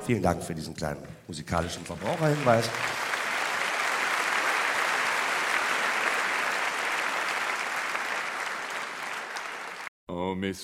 Vielen Dank für diesen kleinen musikalischen Verbraucherhinweis. Oh, Miss